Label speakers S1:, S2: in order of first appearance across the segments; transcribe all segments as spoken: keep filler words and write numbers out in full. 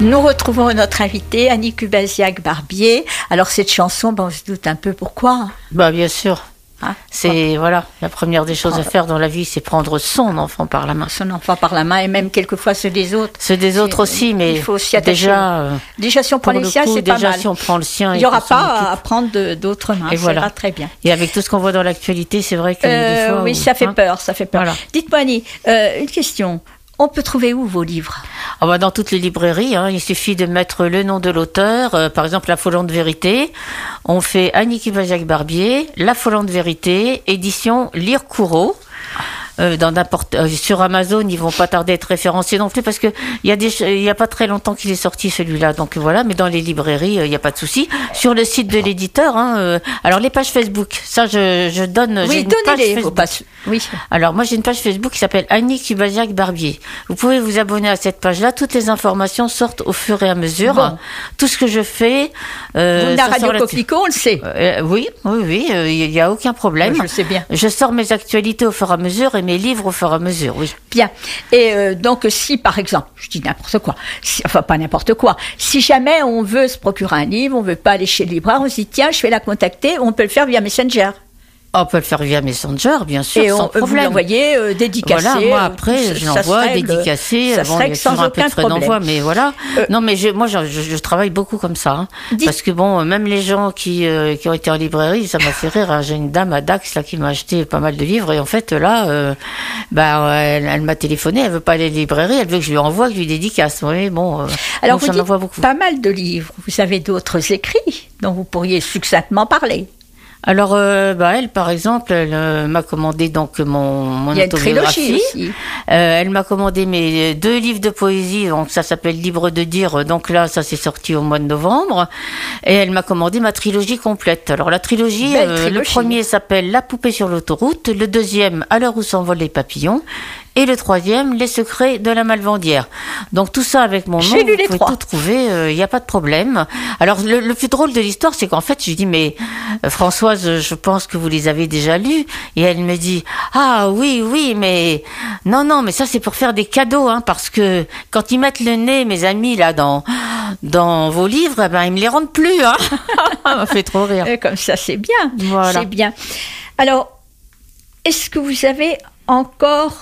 S1: Nous retrouvons notre invitée, Annie Kubasiak-Barbier. Alors cette chanson, ben, on se doute un peu pourquoi.
S2: Bah bien sûr.
S1: Hein,
S2: c'est
S1: quoi.
S2: Voilà, la première des choses à faire dans la vie, c'est prendre son enfant par la main.
S1: Son enfant par la main et même quelquefois ceux des autres.
S2: Ceux des autres aussi, mais
S1: il faut s'y attacher.
S2: déjà, euh,
S1: déjà si on prend les siens, c'est pas
S2: déjà,
S1: mal.
S2: si on prend le sien,
S1: il n'y aura pas à prendre de, d'autres mains.
S2: Et
S1: ça
S2: voilà.
S1: va très bien.
S2: Et avec tout ce qu'on voit dans l'actualité, c'est vrai que
S1: euh,
S2: des fois,
S1: oui,
S2: où,
S1: ça fait
S2: hein,
S1: peur, ça fait peur. Voilà. Dites-moi Annie, euh, une question. On peut trouver où vos livres ?
S2: Ah bah dans toutes les librairies, hein, il suffit de mettre le nom de l'auteur, euh, par exemple La Folante Vérité. On fait Annie Kubasiak-Barbier, La Folante Vérité, édition Lire Courreau. Euh, dans n'importe, euh, sur Amazon, ils vont pas tarder à être référencés non plus parce que il y a des, il y a pas très longtemps qu'il est sorti celui-là, donc voilà. Mais dans les librairies, il euh, y a pas de souci. Sur le site de l'éditeur, hein, euh, alors les pages Facebook, ça je, je donne.
S1: Oui,
S2: j'ai une page
S1: donnez-les.
S2: Facebook.
S1: Oui.
S2: Alors moi j'ai une page Facebook qui s'appelle Annie Kubasiak-Barbier. Vous pouvez vous abonner à cette page-là. Toutes les informations sortent au fur et à mesure. Bon. Tout ce que je fais.
S1: Euh, la radio Coquelicot, on le sait.
S2: Euh, oui, oui, oui. Il euh, n'y a aucun problème.
S1: Oui, je le sais bien.
S2: Je sors mes actualités au fur et à mesure et mes livres au fur et à mesure, oui.
S1: Bien. Et euh, donc, si, par exemple, je dis n'importe quoi, si, enfin, pas n'importe quoi, si jamais on veut se procurer un livre, on veut pas aller chez le libraire, on se dit, tiens, je vais la contacter, on peut le faire via Messenger.
S2: On peut le faire via Messenger, bien sûr,
S1: et
S2: sans
S1: on,
S2: problème.
S1: Vous l'envoyez euh, dédicacé.
S2: Voilà, moi après,
S1: euh,
S2: je l'envoie dédicacé.
S1: Ça
S2: bon,
S1: serait
S2: il y a
S1: sans
S2: toujours un
S1: aucun
S2: peu de frais
S1: problème.
S2: d'envoi, mais voilà.
S1: Euh,
S2: non, mais je, moi, je, je, je travaille beaucoup comme ça, hein, parce que bon, même les gens qui euh, qui ont été en librairie, ça m'a fait rire. Hein. J'ai une dame à Dax là qui m'a acheté pas mal de livres et en fait là, euh, bah, elle, elle m'a téléphoné, elle veut pas aller à la librairie, elle veut que je lui envoie, que je lui dédicace. Oui, bon. Euh,
S1: Alors
S2: donc,
S1: vous
S2: ça
S1: dites
S2: beaucoup.
S1: Pas mal de livres. Vous avez d'autres écrits dont vous pourriez succinctement parler.
S2: Alors, euh, bah, elle, par exemple, elle euh, m'a commandé donc mon, mon
S1: Il y a
S2: autobiographie.
S1: Une trilogie aussi.
S2: Euh, elle m'a commandé mes deux livres de poésie, donc ça s'appelle Libre de dire. Donc là, ça s'est sorti au mois de novembre. Et elle m'a commandé ma trilogie complète. Alors la trilogie,
S1: Belle
S2: euh,
S1: trilogie.
S2: le premier s'appelle La poupée sur l'autoroute, le deuxième À l'heure où s'envolent les papillons. Et le troisième, Les secrets de la Malvendière. Donc tout ça avec mon nom,
S1: J'ai lu
S2: vous
S1: les
S2: pouvez
S1: trois.
S2: tout trouver, il euh, n'y a pas de problème. Alors le, le plus drôle de l'histoire, c'est qu'en fait, je dis mais euh, Françoise, je pense que vous les avez déjà lus. Et elle me dit ah oui oui mais non non mais ça c'est pour faire des cadeaux hein parce que quand ils mettent le nez, mes amis là dans dans vos livres, eh ben ils me les rendent plus hein. Ça m'a fait trop rire.
S1: Et comme ça c'est bien,
S2: voilà.
S1: C'est bien. Alors est-ce que vous avez encore,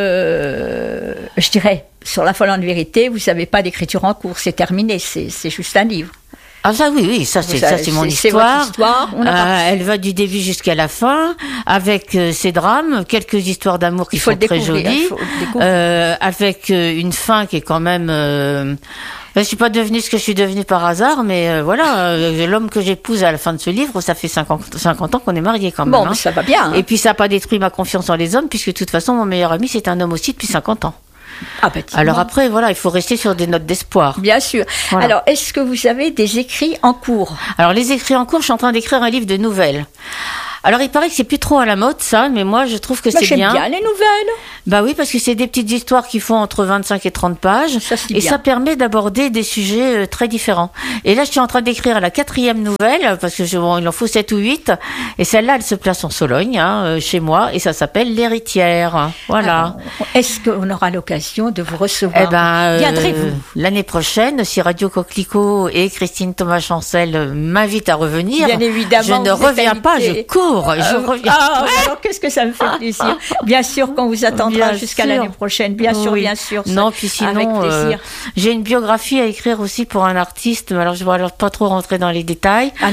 S1: euh, je dirais, sur La Folante Vérité, vous n'avez pas d'écriture en cours, c'est terminé, c'est, c'est juste un livre.
S2: Ah ça oui oui ça c'est
S1: Vous
S2: ça
S1: avez,
S2: c'est mon
S1: c'est,
S2: histoire.
S1: C'est votre histoire. On a pas...
S2: euh, elle va du début jusqu'à la fin avec euh, ses drames, quelques histoires d'amour qui
S1: il faut
S2: sont
S1: le
S2: très jolies,
S1: il faut le découvrir.
S2: euh, avec euh, une fin qui est quand même. Euh, je suis pas devenue ce que je suis devenue par hasard, mais euh, voilà, euh, l'homme que j'épouse à la fin de ce livre, ça fait cinquante, cinquante ans qu'on est mariés quand même.
S1: Bon,
S2: hein.
S1: mais ça va bien. Hein.
S2: Et puis ça n'a pas détruit ma confiance en les hommes, puisque de toute façon mon meilleur ami c'est un homme aussi depuis cinquante ans.
S1: Ah bah,
S2: Alors après, voilà, il faut rester sur des notes d'espoir.
S1: Bien sûr. Voilà. Alors, est-ce que vous avez des écrits en cours ?
S2: Alors, les écrits en cours, je suis en train d'écrire un livre de nouvelles. Alors, il paraît que c'est plus trop à la mode, ça, mais moi, je trouve que
S1: bah,
S2: c'est
S1: j'aime
S2: bien.
S1: J'aime bien les nouvelles.
S2: Bah oui, parce que c'est des petites histoires qui font entre vingt-cinq et trente pages.
S1: Ça, c'est
S2: et
S1: bien.
S2: Ça permet d'aborder des sujets euh, très différents. Et là, je suis en train d'écrire la quatrième nouvelle, parce que je, bon, il en faut sept ou huit. Et celle-là, elle se place en Sologne, hein, euh, chez moi, et ça s'appelle L'Héritière. Voilà.
S1: Alors, est-ce qu'on aura l'occasion de vous recevoir ?
S2: Eh ben,
S1: viendrez-vous
S2: euh, l'année prochaine, si Radio Coquelicot et Christine Thomas-Chancel m'invitent à revenir,
S1: bien évidemment,
S2: je ne reviens pas, je cours, je
S1: euh,
S2: reviens.
S1: Ah, alors qu'est-ce que ça me fait plaisir. Bien sûr qu'on vous attendra
S2: Bien
S1: jusqu'à
S2: sûr.
S1: l'année prochaine. Bien sûr,
S2: oui.
S1: bien sûr. Ça,
S2: non, puis sinon,
S1: avec plaisir.
S2: Euh, j'ai une biographie à écrire aussi pour un artiste, mais alors je ne vais alors pas trop rentrer dans les détails.
S1: Ah non.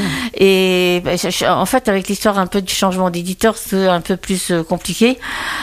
S2: Et ben, je, en fait, avec l'histoire un peu du changement d'éditeur, c'est un peu plus euh, compliqué.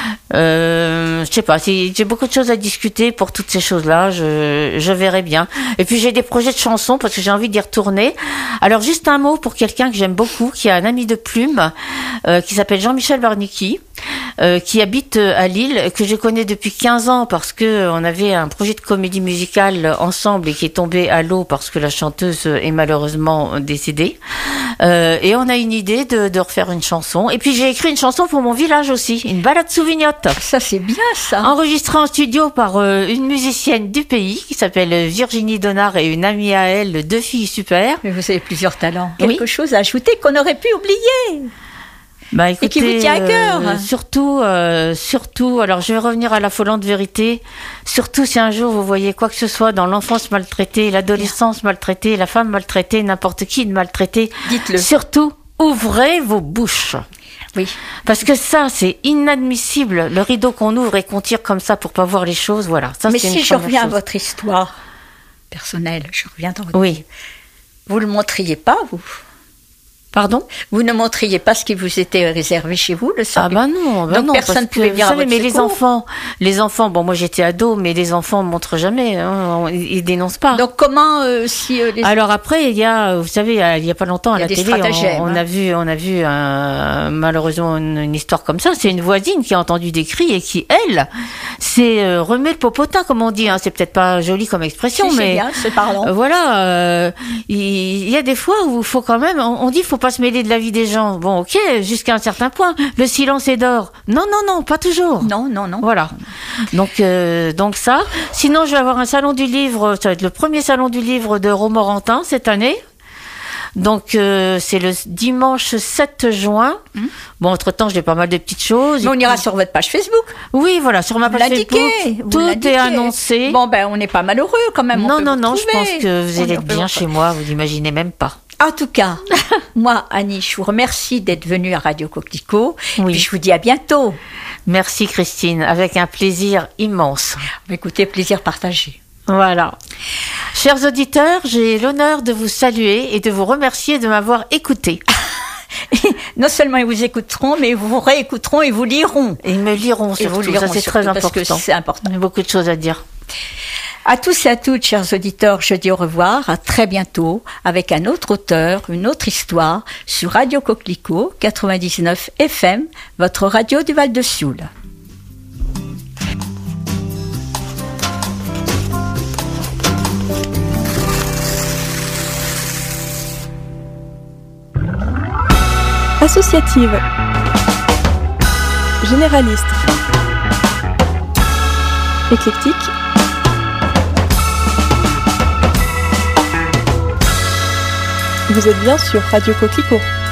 S2: Euh, je sais pas, c'est, j'ai beaucoup de choses à discuter pour toutes ces choses-là. Je, je verrai bien. Et puis j'ai des projets de chansons parce que j'ai envie d'y retourner. Alors juste un mot pour quelqu'un que j'aime beaucoup, qui a un ami de plume, euh, qui s'appelle Jean-Michel Barnicki. Euh, qui habite à Lille, que je connais depuis quinze ans parce que on avait un projet de comédie musicale ensemble et qui est tombé à l'eau parce que la chanteuse est malheureusement décédée. Euh, et on a une idée de, de refaire une chanson. Et puis j'ai écrit une chanson pour mon village aussi, une balade souvignotte.
S1: Ça c'est bien ça.
S2: Enregistrée en studio par euh, une musicienne du pays qui s'appelle Virginie Donard et une amie à elle, deux filles super.
S1: Mais vous avez plusieurs talents. Quelque
S2: oui.
S1: chose à ajouter qu'on aurait pu oublier.
S2: Bah, écoutez,
S1: et qui vous tient à cœur.
S2: Euh, surtout, euh, surtout, alors je vais revenir à l'affolante vérité. Surtout si un jour vous voyez quoi que ce soit dans l'enfance maltraitée, l'adolescence maltraitée, la femme maltraitée, n'importe qui de maltraité,
S1: dites-le.
S2: Surtout, ouvrez vos bouches.
S1: Oui.
S2: Parce que ça, c'est inadmissible. Le rideau qu'on ouvre et qu'on tire comme ça pour pas voir les choses, voilà. Ça,
S1: Mais
S2: c'est
S1: si
S2: une
S1: je reviens
S2: chose.
S1: à votre histoire personnelle, je reviens dans votre...
S2: Oui.
S1: Vous le montriez pas, vous?
S2: Pardon?
S1: Vous ne montriez pas ce qui vous était réservé chez vous, le
S2: Ah ben non, ben
S1: Donc
S2: non,
S1: personne
S2: parce
S1: ne pouvait
S2: que,
S1: venir
S2: vous
S1: à
S2: savez,
S1: votre
S2: mais les
S1: secours.
S2: enfants, les enfants, bon moi j'étais ado, mais les enfants ne montrent jamais, hein, ils, ils dénoncent pas.
S1: Donc comment euh, si euh, les...
S2: Alors après, il y a, vous savez, il y a pas longtemps à
S1: Il y a
S2: la
S1: des
S2: télé, on,
S1: stratagèmes,
S2: on
S1: hein.
S2: a vu, on a vu un- malheureusement une, une histoire comme ça. C'est une voisine qui a entendu des cris et qui, elle, s'est euh, remet le popotin, comme on dit. Hein. C'est peut-être pas joli comme expression,
S1: Si, c'est
S2: mais
S1: bien, c'est parlant.
S2: euh, voilà. euh, Il il y a des fois où il faut quand même, on, on dit, faut pas se mêler de la vie des gens. Bon, ok, jusqu'à un certain point. Le silence est d'or. Non, non, non, pas toujours.
S1: Non, non, non.
S2: Voilà. Donc, euh, donc ça. Sinon, je vais avoir un salon du livre. Ça va être le premier salon du livre de Romorantin cette année. Donc, euh, c'est le dimanche sept juin.
S1: Hum.
S2: Bon, entre-temps, j'ai pas mal de petites choses.
S1: Mais on ira sur votre page Facebook.
S2: Oui, voilà, sur ma
S1: Vous
S2: page
S1: l'indiquez.
S2: Facebook.
S1: vous
S2: Tout
S1: l'indiquez.
S2: est annoncé.
S1: Bon, ben, on n'est pas malheureux quand même. on
S2: non,
S1: peut
S2: non,
S1: vous
S2: non, je pense
S1: retrouver.
S2: que vous
S1: On
S2: allez
S1: peut
S2: être bien
S1: vous
S2: chez moi. Vous n'imaginez même pas.
S1: En tout cas, moi, Annie, je vous remercie d'être venue à Radio Coquelicot.
S2: Oui.
S1: Et je vous dis à bientôt.
S2: Merci, Christine. Avec un plaisir immense.
S1: Écoutez, plaisir partagé.
S2: Voilà. Chers auditeurs, j'ai l'honneur de vous saluer et de vous remercier de m'avoir écouté.
S1: Non seulement ils vous écouteront, mais ils vous réécouteront et vous liront.
S2: Et ils me liront
S1: Et vous
S2: surtout,
S1: liront
S2: ça c'est
S1: surtout,
S2: très
S1: parce
S2: important.
S1: que c'est important.
S2: Il y a beaucoup de choses à dire.
S1: À tous et à toutes, chers auditeurs, je dis au revoir, à très bientôt, avec un autre auteur, une autre histoire, sur Radio Coquelicot, quatre-vingt-dix-neuf F M, votre radio du Val-de-Sioule.
S3: Associative, généraliste, éclectique, vous êtes bien sur Radio Coquelicot.